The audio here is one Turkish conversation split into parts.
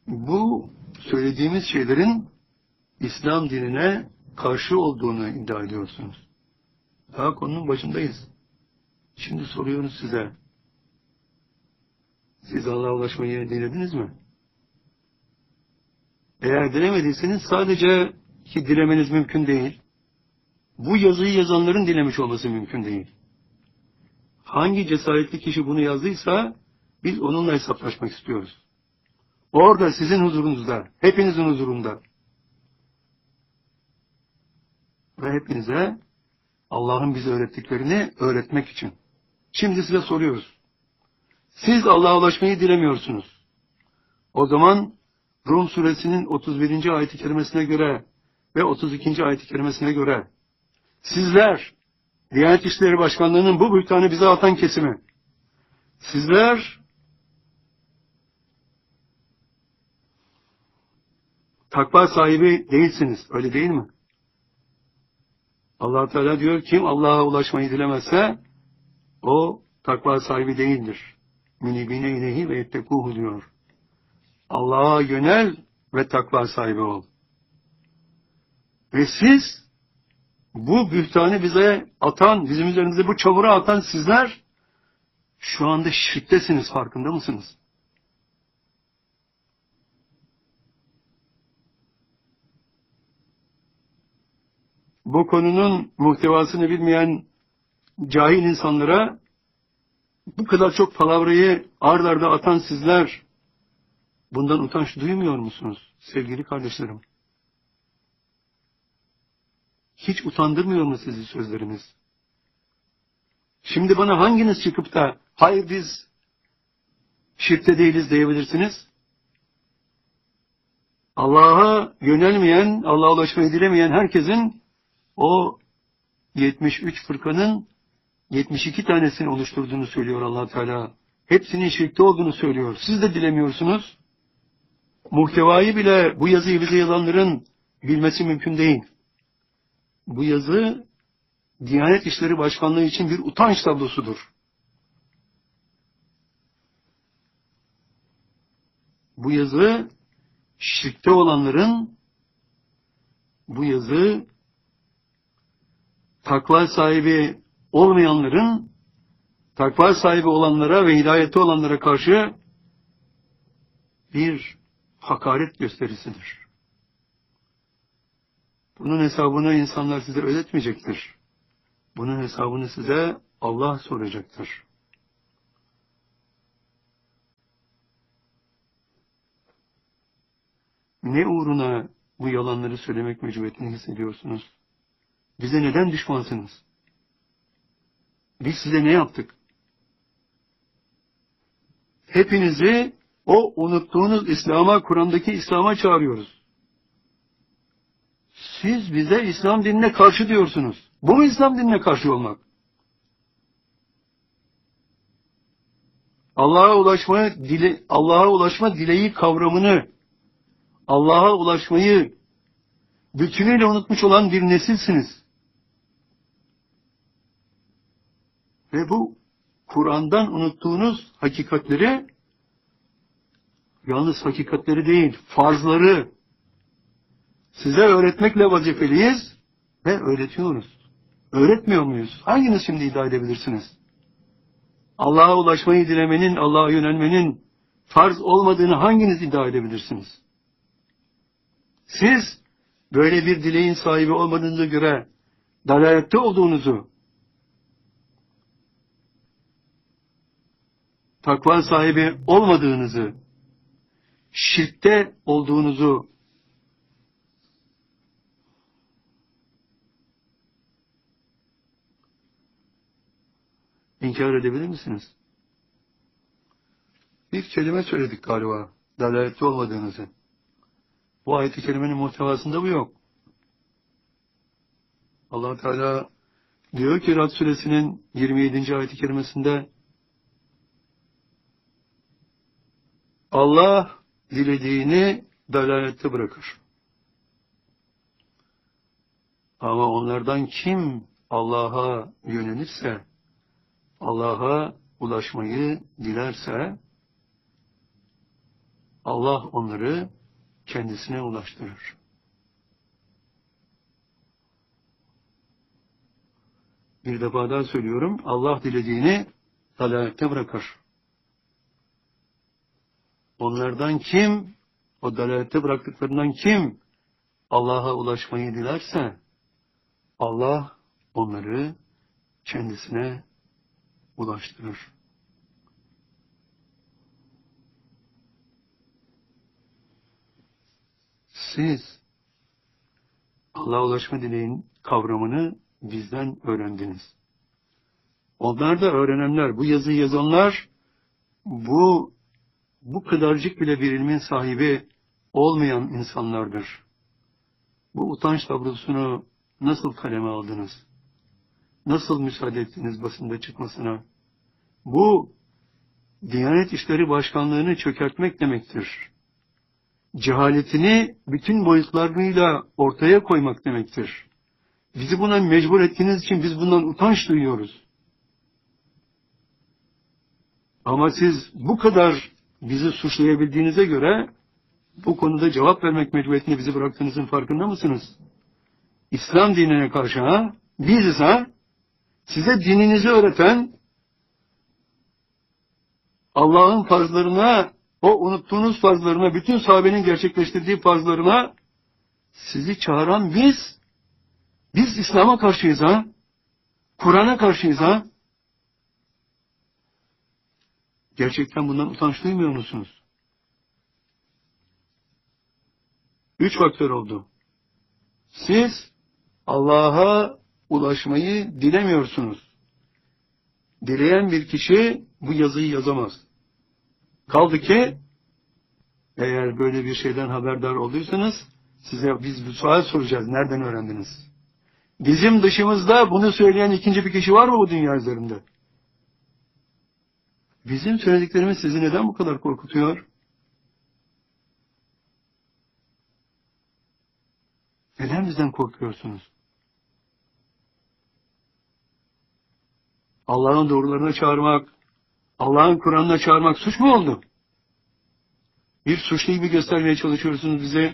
Bu söylediğimiz şeylerin İslam dinine karşı olduğunu iddia ediyorsunuz. Daha konunun başındayız. Şimdi soruyoruz size. Siz Allah'a ulaşmayı dilediniz mi? Eğer dilemediyseniz sadece ki dilemeniz mümkün değil. Bu yazıyı yazanların dilemiş olması mümkün değil. Hangi cesaretli kişi bunu yazdıysa biz onunla hesaplaşmak istiyoruz. Orada sizin huzurunuzda, hepinizin huzurunda ve hepinize Allah'ın bize öğrettiklerini öğretmek için. Şimdi size soruyoruz. Siz Allah'a ulaşmayı dilemiyorsunuz. O zaman Rum suresinin 31. ayet-i kerimesine göre ve 32. ayet-i kerimesine göre sizler, Diyanet İşleri Başkanlığı'nın bu bültanı bize atan kesimi, sizler takva sahibi değilsiniz, öyle değil mi? Allah Teala diyor, kim Allah'a ulaşmayı dilemezse o takva sahibi değildir. Münibine inehi ve ettekuhu diyor. Allah'a yönel ve takva sahibi ol. Ve siz bu bühtanı bize atan, bizim üzerimize bu çamura atan sizler şu anda şirktesiniz, farkında mısınız? Bu konunun muhtevasını bilmeyen cahil insanlara bu kadar çok palavrayı ard arda atan sizler bundan utanç duymuyor musunuz sevgili kardeşlerim? Hiç utandırmıyor mu sizi sözleriniz? Şimdi bana hanginiz çıkıp da hayır biz şirkte değiliz diyebilirsiniz? Allah'a yönelmeyen, Allah'a ulaşmayı dilemeyen herkesin o 73 fırkanın 72 tanesini oluşturduğunu söylüyor Allah Teala. Hepsinin şirkte olduğunu söylüyor. Siz de dilemiyorsunuz. Muhtevayı bile bu yazıyı bize yazanların bilmesi mümkün değil. Bu yazı Diyanet İşleri Başkanlığı için bir utanç tablosudur. Bu yazı şirkte olanların, bu yazı takva sahibi olmayanların, takva sahibi olanlara ve hidayette olanlara karşı bir hakaret gösterisidir. Bunun hesabını insanlar size ödetmeyecektir. Bunun hesabını size Allah soracaktır. Ne uğruna bu yalanları söylemek mecburiyetini hissediyorsunuz? Bize neden düşmansınız? Biz size ne yaptık? Hepinizi o unuttuğunuz İslam'a, Kur'an'daki İslam'a çağırıyoruz. Siz bize İslam dinine karşı diyorsunuz. Bu mu İslam dinine karşı olmak? Allah'a ulaşma dileği kavramını, Allah'a ulaşmayı bütünüyle unutmuş olan bir nesilsiniz. Ve bu Kur'an'dan unuttuğunuz hakikatleri, yalnız hakikatleri değil, farzları size öğretmekle vazifeliyiz ve öğretiyoruz. Öğretmiyor muyuz? Hanginiz şimdi iddia edebilirsiniz? Allah'a ulaşmayı dilemenin, Allah'a yönelmenin farz olmadığını hanginiz iddia edebilirsiniz? Siz böyle bir dileğin sahibi olmadığınıza göre dalalette olduğunuzu, takva sahibi olmadığınızı, şirkte olduğunuzu inkar edebilir misiniz? Bir kelime söyledik galiba, dalalette olmadığınızı. Bu ayet-i kerimenin muhtevasında bu yok. Allah Teala diyor ki Rad suresinin 27. ayet-i kerimesinde Allah dilediğini dalalette bırakır. Ama onlardan kim Allah'a yönelirse, Allah'a ulaşmayı dilerse Allah onları kendisine ulaştırır. Bir defa daha söylüyorum, Allah dilediğini dalalette bırakır. Onlardan kim, o dalalette bıraktıklarından kim Allah'a ulaşmayı dilerse, Allah onları kendisine ulaştırır. Siz Allah'a ulaşma dileğin kavramını bizden öğrendiniz. Onlar da öğrenenler, bu yazıyı yazanlar, bu kadarcık bile bir ilmin sahibi olmayan insanlardır. Bu utanç tablosunu nasıl kaleme aldınız? Nasıl müsaade ettiniz basında çıkmasına? Bu, Diyanet İşleri Başkanlığı'nı çökertmek demektir. Cehaletini bütün boyutlarıyla ortaya koymak demektir. Bizi buna mecbur ettiğiniz için biz bundan utanç duyuyoruz. Ama siz bu kadar bizi suçlayabildiğinize göre bu konuda cevap vermek mecburiyetini bizi bıraktığınızın farkında mısınız? İslam dinine karşı biziz size dininizi öğreten, Allah'ın farzlarına, o unuttuğunuz farzlarına, bütün sahabenin gerçekleştirdiği farzlarına sizi çağıran biz İslam'a karşıyız Kur'an'a karşıyız Gerçekten bundan utanç duymuyor musunuz? 3 faktör oldu. Siz Allah'a ulaşmayı dilemiyorsunuz. Dileyen bir kişi bu yazıyı yazamaz. Kaldı ki eğer böyle bir şeyden haberdar olduysanız size biz bu sual soracağız. Nereden öğrendiniz? Bizim dışımızda bunu söyleyen ikinci bir kişi var mı bu dünya üzerinde? Bizim söylediklerimiz sizi neden bu kadar korkutuyor? Neden bizden korkuyorsunuz? Allah'ın doğrularına çağırmak, Allah'ın Kur'an'ına çağırmak suç mu oldu? Bir suçlu gibi göstermeye çalışıyorsunuz bize.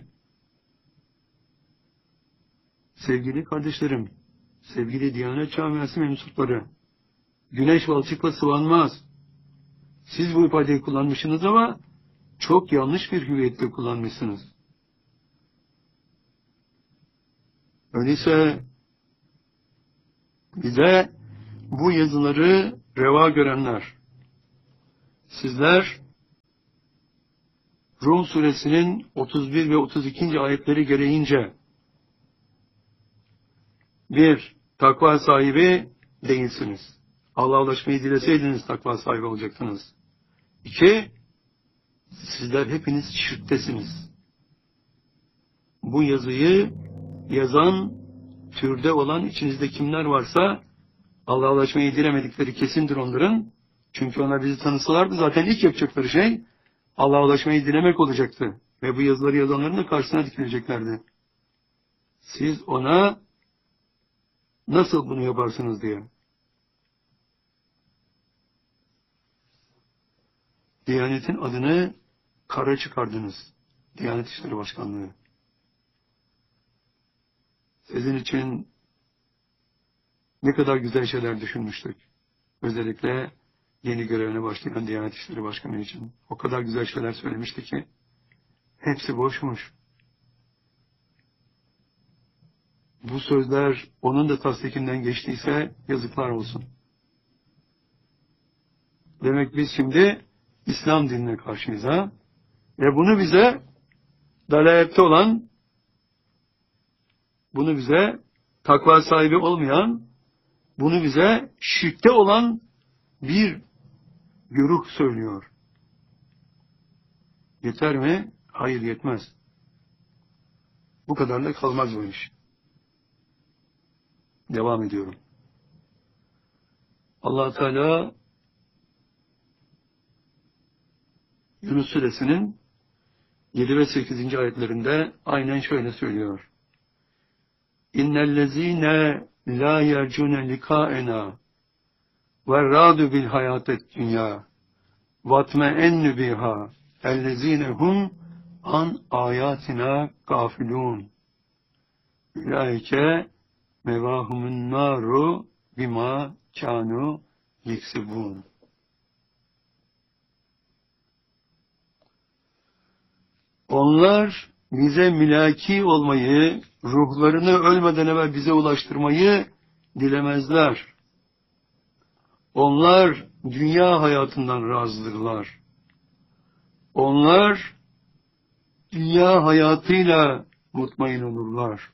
Sevgili kardeşlerim, sevgili Diyanet Camiası mensupları, güneş balçıkla sıvanmaz. Siz bu ifadeyi kullanmışsınız ama çok yanlış bir hüviyetle kullanmışsınız. Öyleyse bize bu yazıları reva görenler, sizler Rum suresinin 31 ve 32. ayetleri gereğince bir, takva sahibi değilsiniz. Allah'a ulaşmayı dileseydiniz takva sahibi olacaktınız. 2, sizler hepiniz şirktesiniz. Bu yazıyı yazan türde olan içinizde kimler varsa Allah'a ulaşmayı dilemedikleri kesindir onların. Çünkü onlar bizi tanısalardı zaten ilk yapacakları şey Allah'a ulaşmayı dilemek olacaktı. Ve bu yazıları yazanların da karşısına dikileceklerdi. Siz ona nasıl bunu yaparsınız diye. Diyanetin adını kara çıkardınız. Diyanet İşleri Başkanlığı. Sizin için ne kadar güzel şeyler düşünmüştük. Özellikle yeni görevine başlayan Diyanet İşleri Başkanı için. O kadar güzel şeyler söylemişti ki hepsi boşmuş. Bu sözler onun da tasdikinden geçtiyse yazıklar olsun. Demek biz şimdi İslam dinine karşıyız ve bunu bize dalalette olan, bunu bize takva sahibi olmayan, bunu bize şirkte olan bir güruh söylüyor. Yeter mi? Hayır, yetmez. Bu kadarla kalmaz bu iş. Devam ediyorum. Allah Teala Yunus Suresinin 7 ve 8. ayetlerinde aynen şöyle söylüyor. İnnellezîne lâ yercûne likâenâ ve râdü bil hayâtet dünyâ vatme'ennü bihâ ellezinehum an ayatina gafilun. Ulaike mevahumun naru bima kanu yeksibun. Onlar bize mülaki olmayı, ruhlarını ölmeden evvel bize ulaştırmayı dilemezler. Onlar dünya hayatından razıdırlar. Onlar dünya hayatıyla mutmain olurlar.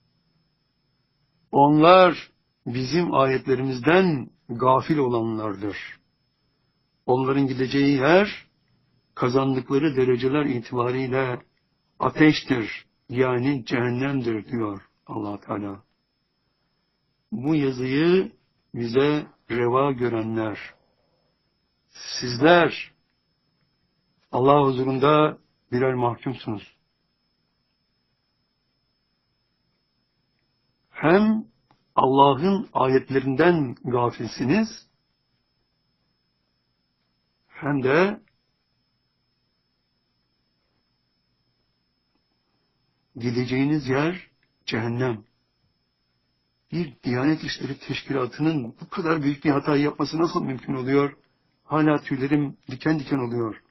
Onlar bizim ayetlerimizden gafil olanlardır. Onların gideceği yer, kazandıkları dereceler itibariyle ateştir, yani cehennemdir diyor Allah Teala. Bu yazıyı bize reva görenler, sizler Allah huzurunda birer mahkumsunuz. Hem Allah'ın ayetlerinden gafilsiniz, hem de gideceğiniz yer cehennem. Bir Diyanet İşleri Teşkilatı'nın bu kadar büyük bir hata yapması nasıl mümkün oluyor? Hala tüylerim diken diken oluyor.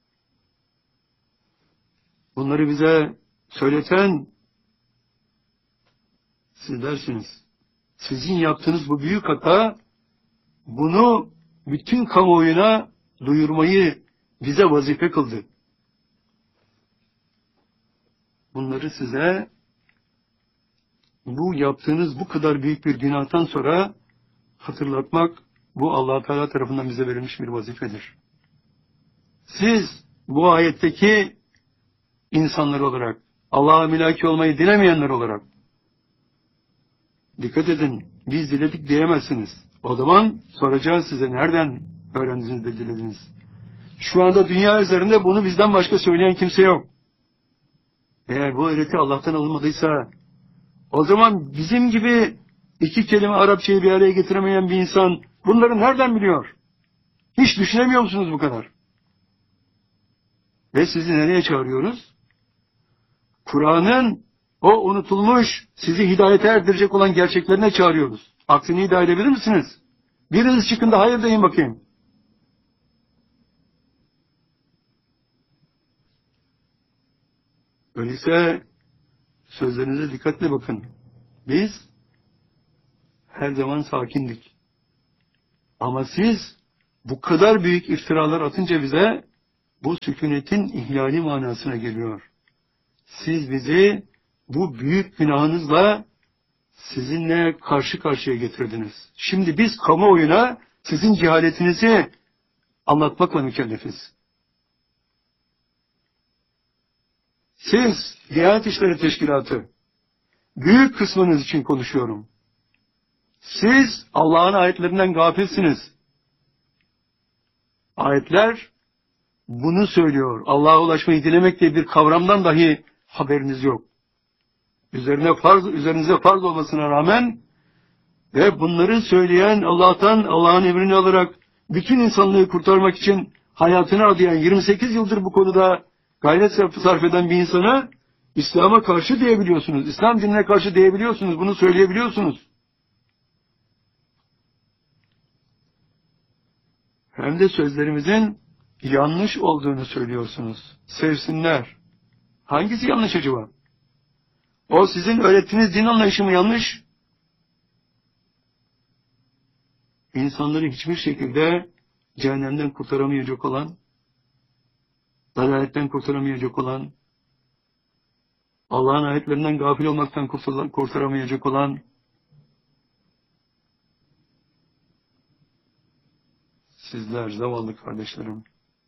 Bunları bize söyleten sizlersiniz. Sizin yaptığınız bu büyük hata, bunu bütün kamuoyuna duyurmayı bize vazife kıldı. Bunları size bu yaptığınız bu kadar büyük bir günahtan sonra hatırlatmak, bu Allah Teala tarafından bize verilmiş bir vazifedir. Siz bu ayetteki insanlar olarak, Allah'a mülaki olmayı dilemeyenler olarak, dikkat edin, biz diledik diyemezsiniz. O zaman soracağız size, nereden öğrendiniz de dilediniz? Şu anda dünya üzerinde bunu bizden başka söyleyen kimse yok. Eğer bu öğreti Allah'tan alınmadıysa, o zaman bizim gibi iki kelime Arapçayı bir araya getiremeyen bir insan bunları nereden biliyor? Hiç düşünemiyor musunuz bu kadar? Ve sizi nereye çağırıyoruz? Kur'an'ın o unutulmuş, sizi hidayete erdirecek olan gerçeklerine çağırıyoruz. Aksini iddia edebilir misiniz? Biriniz çıkın da hayır deyin bakayım. Öyleyse sözlerinize dikkatle bakın. Biz her zaman sakindik. Ama siz bu kadar büyük iftiralar atınca bize bu sükunetin ihlali manasına geliyor. Siz bizi bu büyük günahınızla sizinle karşı karşıya getirdiniz. Şimdi biz kamuoyuna sizin cehaletinizi anlatmakla mükellefiz. Siz Diyanet İşleri Teşkilatı, büyük kısmınız için konuşuyorum. Siz Allah'ın ayetlerinden gafilsiniz. Ayetler bunu söylüyor. Allah'a ulaşmayı dilemek diye bir kavramdan dahi haberiniz yok. Üzerinize farz olmasına rağmen ve bunları söyleyen, Allah'ın emrini alarak bütün insanlığı kurtarmak için hayatını adayan, 28 yıldır bu konuda gayret sarf eden bir insana İslam'a karşı diyebiliyorsunuz. İslam dinine karşı diyebiliyorsunuz. Bunu söyleyebiliyorsunuz. Hem de sözlerimizin yanlış olduğunu söylüyorsunuz. Sevsinler. Hangisi yanlış acaba? O sizin öğrettiğiniz din anlayışı mı yanlış? İnsanları hiçbir şekilde cehennemden kurtaramayacak olan, dalaletten kurtaramayacak olan, Allah'ın ayetlerinden gafil olmaktan kurtaramayacak olan, sizler zavallı kardeşlerim.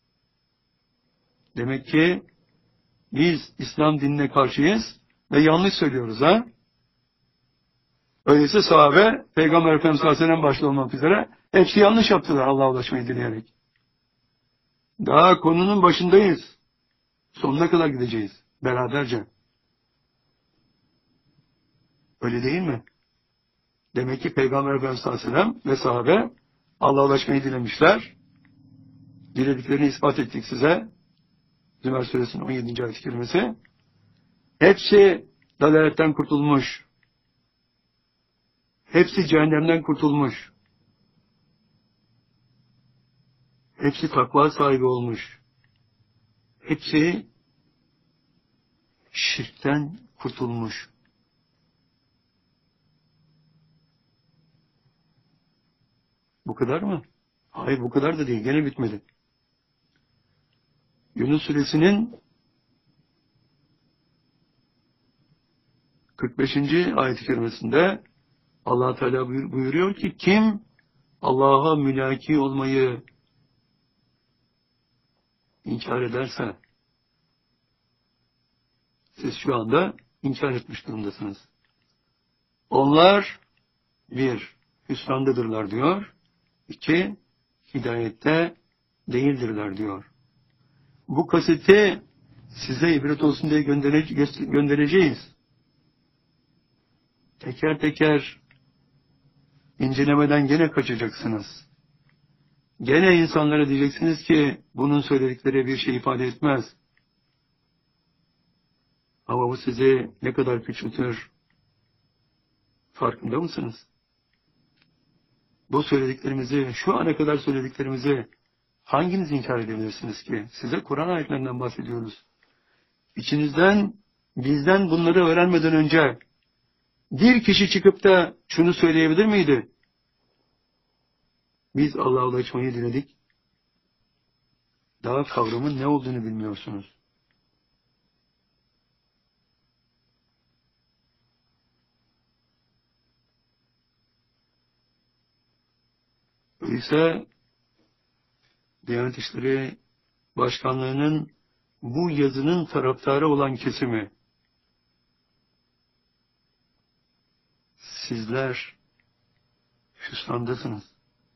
Demek ki biz İslam dinine karşıyız ve yanlış söylüyoruz ha? Öyleyse sahabe, Peygamber Efendimiz Aleyhisselam başta olmak üzere hepsi yanlış yaptılar Allah'a ulaşmayı dileyerek. Daha konunun başındayız. Sonuna kadar gideceğiz. Beraberce. Öyle değil mi? Demek ki Peygamber Efendimiz Aleyhisselam ve sahabe Allah'a ulaşmayı dilemişler. Dilediklerini ispat ettik size. Zümer Suresinin 17. ayet-i kerimesi. Hepsi dalaletten kurtulmuş. Hepsi cehennemden kurtulmuş. Hepsi takva sahibi olmuş. Hepsi şirkten kurtulmuş. Bu kadar mı? Hayır, bu kadar da değil. Gene bitmedi. Yunus Suresinin 45. ayet-i kerimesinde Allah Teala buyuruyor ki kim Allah'a mülaki olmayı inkar ederse, siz şu anda inkar etmiş durumdasınız. Onlar bir, hüsrandadırlar diyor. İki, hidayette değildirler diyor. Bu kaseti size ibret olsun diye göndereceğiz. Teker teker incelemeden gene kaçacaksınız. Gene insanlara diyeceksiniz ki bunun söyledikleri bir şey ifade etmez. Ama bu sizi ne kadar küçültür? Farkında mısınız? Bu söylediklerimizi, şu ana kadar söylediklerimizi hanginiz inkar edebilirsiniz ki? Size Kur'an ayetlerinden bahsediyoruz. İçinizden, bizden bunları öğrenmeden önce bir kişi çıkıp da şunu söyleyebilir miydi? Biz Allah'a ulaşmayı diledik. Daha kavramın ne olduğunu bilmiyorsunuz. Öyleyse Diyanet İşleri Başkanlığı'nın bu yazının taraftarı olan kesimi, sizler hüsrandasınız.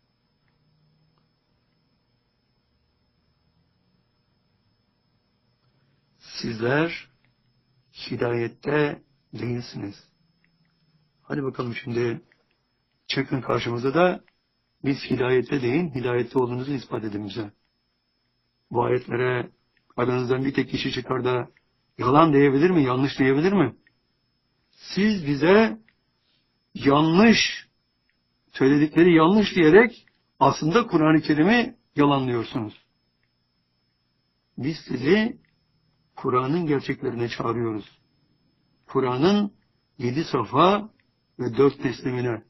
Sizler hidayette değilsiniz. Hadi bakalım şimdi çıkın karşımıza da biz hidayette değil, hidayette olduğunuzu ispat edin bize. Bu ayetlere aranızdan bir tek kişi çıkar da yalan diyebilir mi, yanlış diyebilir mi? Siz bize yanlış, söyledikleri yanlış diyerek aslında Kur'an-ı Kerim'i yalanlıyorsunuz. Biz sizi Kur'an'ın gerçeklerine çağırıyoruz. Kur'an'ın 7 safa ve 4 teslimine.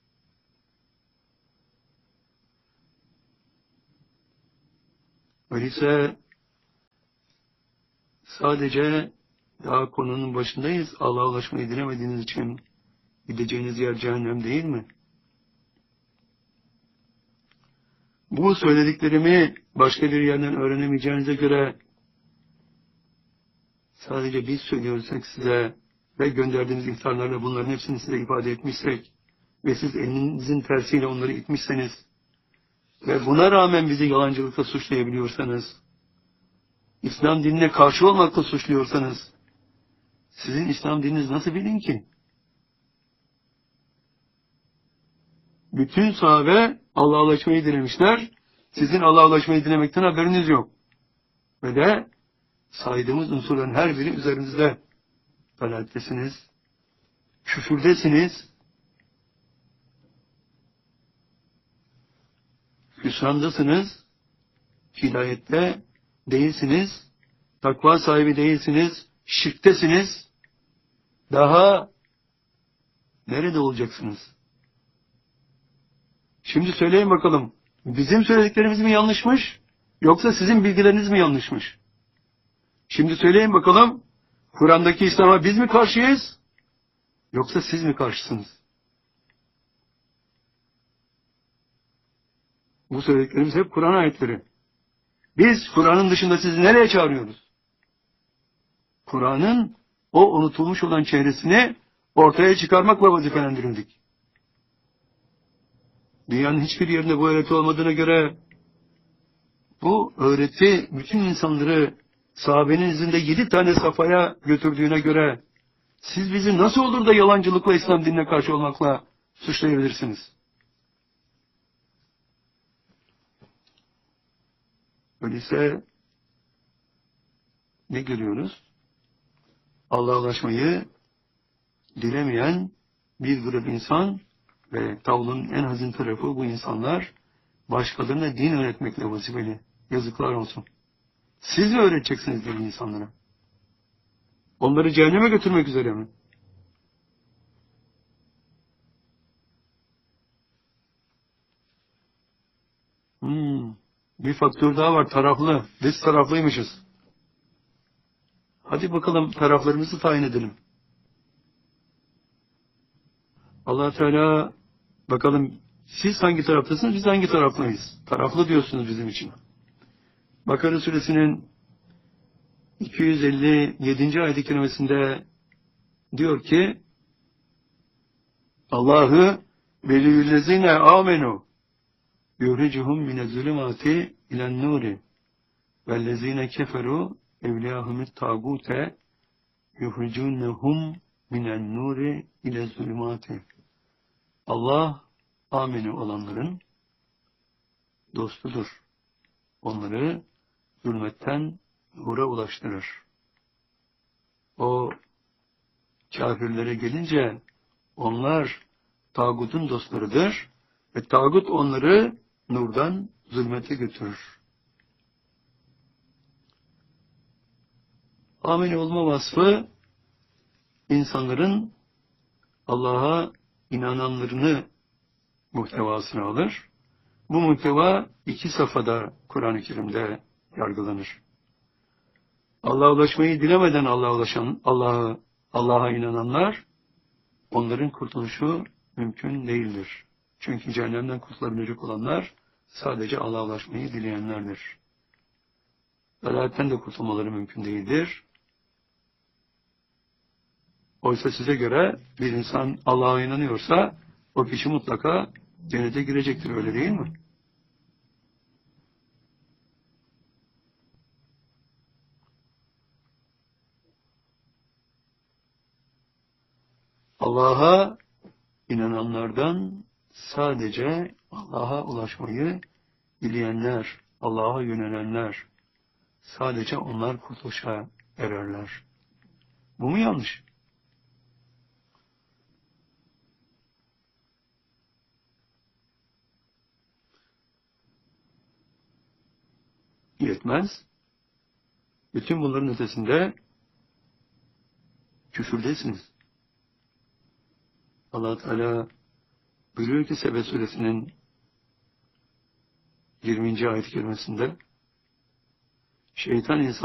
Öyleyse sadece daha konunun başındayız. Allah'a ulaşmayı dilemediğiniz için gideceğiniz yer cehennem değil mi? Bu söylediklerimi başka bir yerden öğrenemeyeceğinize göre sadece biz söylüyorsak size ve gönderdiğimiz ihtarlarla bunların hepsini size ifade etmişsek ve siz elinizin tersiyle onları itmişseniz ve buna rağmen bizi yalancılıkla suçlayabiliyorsanız, İslam dinine karşı olmakla suçluyorsanız, sizin İslam dininiz nasıl bilin ki? Bütün sahabe Allah'a ulaşmayı dilemişler. Sizin Allah'a ulaşmayı dilemekten haberiniz yok. Ve de saydığımız unsurların her biri üzerinizde. Dalalettesiniz, küfürdesiniz, hüsrandasınız, hidayette değilsiniz, takva sahibi değilsiniz, şirktesiniz. Daha nerede olacaksınız? Şimdi söyleyin bakalım, bizim söylediklerimiz mi yanlışmış, yoksa sizin bilgileriniz mi yanlışmış? Şimdi söyleyin bakalım, Kur'an'daki İslam'a biz mi karşıyız, yoksa siz mi karşısınız? Bu söylediklerimiz hep Kur'an ayetleri. Biz Kur'an'ın dışında sizi nereye çağırıyoruz? Kur'an'ın o unutulmuş olan çehresini ortaya çıkarmakla vazifelendirildik. Dünyanın hiçbir yerinde bu öğreti olmadığına göre bu öğreti bütün insanları sahabenin izinde 7 tane safhaya götürdüğüne göre siz bizi nasıl olur da yalancılıkla İslam dinine karşı olmakla suçlayabilirsiniz? Öyleyse ne görüyoruz? Allah'a ulaşmayı dilemeyen bir grup insan ve tablonun en hazin tarafı bu insanlar başkalarına din öğretmekle vazifeli. Yazıklar olsun. Siz mi öğreteceksiniz din insanlara? Onları cehenneme götürmek üzere mi? Bir faktör daha var, taraflı. Biz taraflıymışız. Hadi bakalım taraflarımızı tayin edelim. Allah Teala bakalım siz hangi taraftasınız, biz hangi taraftayız? Taraflı diyorsunuz bizim için. Bakara suresinin 257. ayet-i kerimesinde diyor ki Allah'ı veliyüllezine amenu yuhricuhum minez-zulümati ilen-nuri vellezine keferu evliyahumut tagute yuhricunhum minen-nuri ile-zulümati. Allah amenu olanların dostudur. Onları zulmetten nura ulaştırır. O kafirlere gelince onlar tağutun dostlarıdır ve tağut onları nurdan zulmete götürür. Amin olma vasfı insanların Allah'a inananlarını muhtevasına alır. Bu muhteva 2 safhada Kur'an-ı Kerim'de yargılanır. Allah'a ulaşmayı dilemeden Allah'a inananlar, onların kurtuluşu mümkün değildir. Çünkü cehennemden kurtulabilecek olanlar sadece Allah'a ulaşmayı dileyenlerdir. Velaletten de kurtulmaları mümkün değildir. Oysa size göre bir insan Allah'a inanıyorsa o kişi mutlaka cennete girecektir, öyle değil mi? Allah'a inananlardan sadece Allah'a ulaşmayı dileyenler, Allah'a yönelenler, sadece onlar kurtuluşa ererler. Bu mu yanlış? Yetmez. Bütün bunların ötesinde küfürdesiniz. Allah Teala buyuruyor ki Sebe suresinin 20. ayet-i kerimesinde şeytan insan